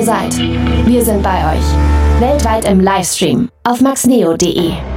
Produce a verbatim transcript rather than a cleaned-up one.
seid. Wir sind bei euch. Weltweit im Livestream auf maxneo punkt de.